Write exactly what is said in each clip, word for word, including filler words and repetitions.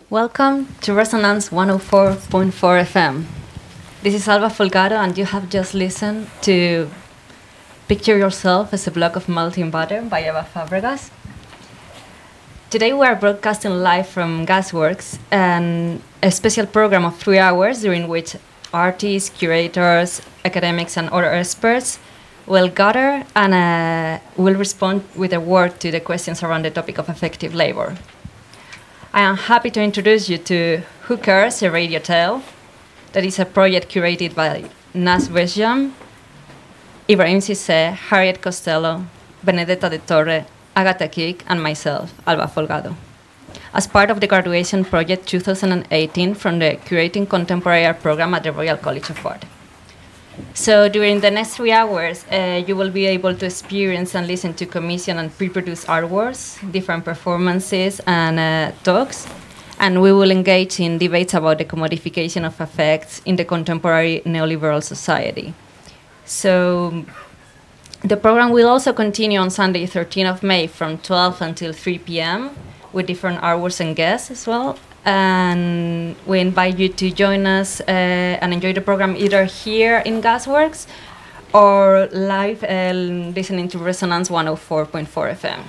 Welcome to Resonance one oh four point four F M. This is Alba Folgado, and you have just listened to Picture Yourself as a Block of Melting Butter by Eva Fabregas. Today we are broadcasting live from Gasworks, and a special program of three hours during which artists, curators, academics, and other experts will gather and uh, will respond with their work to the questions around the topic of effective labor. I am happy to introduce you to Who Cares, a Radio Tale. That is a project curated by Nas Veshjam, Ibrahim Cissé, Harriet Costello, Benedetta de Torre, Agatha Kick, and myself, Alba Folgado, as part of the graduation project two thousand eighteen from the Curating Contemporary Art program at the Royal College of Art. So during the next three hours, uh, you will be able to experience and listen to commission and pre-produced artworks, different performances and uh, talks, and we will engage in debates about the commodification of effects in the contemporary neoliberal society. So the program will also continue on Sunday, thirteenth of May from twelve until three p.m. with different artworks and guests as well. And we invite you to join us uh, and enjoy the program either here in Gasworks or live uh, listening to Resonance one oh four point four F M.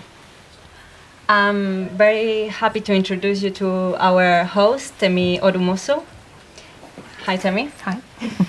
I'm very happy to introduce you to our host, Temi Odumoso. Hi, Temi. Hi.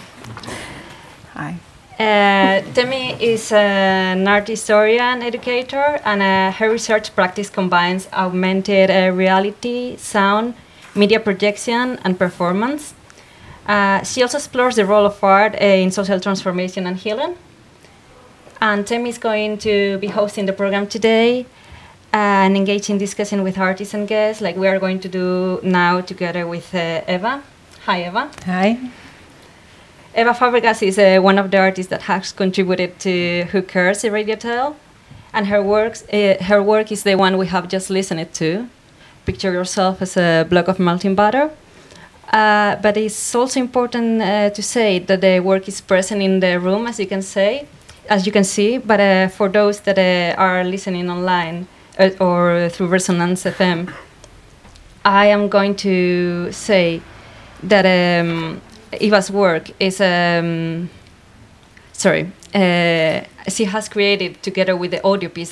Hi. Uh, Temi is an art historian, educator, and uh, her research practice combines augmented uh, reality, sound, media projection, and performance. Uh, she also explores the role of art uh, in social transformation and healing. And Temi is going to be hosting the program today and engage in discussion with artists and guests, like we are going to do now together with uh, Eva. Hi, Eva. Hi. Eva Fabregas is uh, one of the artists that has contributed to Who Cares, a Radio Tale, and her works, uh, her work is the one we have just listened to. Picture Yourself as a Block of Melting Butter. Uh, but it's also important uh, to say that the work is present in the room, as you can say, as you can see. But uh, for those that uh, are listening online uh, or through Resonance F M, I am going to say that um, Eva's work is um, sorry. Uh, she has created together with the audio piece